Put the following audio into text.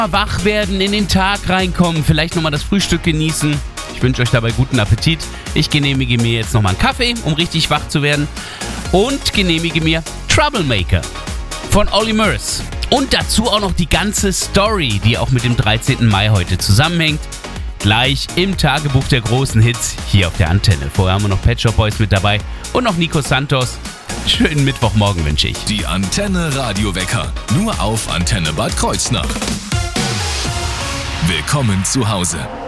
Wach werden, in den Tag reinkommen, vielleicht nochmal das Frühstück genießen. Ich wünsche euch dabei guten Appetit. Ich genehmige mir jetzt nochmal einen Kaffee, um richtig wach zu werden. Und genehmige mir Troublemaker von Olly Murs. Und dazu auch noch die ganze Story, die auch mit dem 13. Mai heute zusammenhängt. Gleich im Tagebuch der großen Hits hier auf der Antenne. Vorher haben wir noch Pet Shop Boys mit dabei und noch Nico Santos. Schönen Mittwochmorgen wünsche ich. Die Antenne Radiowecker. Nur auf Antenne Bad Kreuznach. Willkommen zu Hause.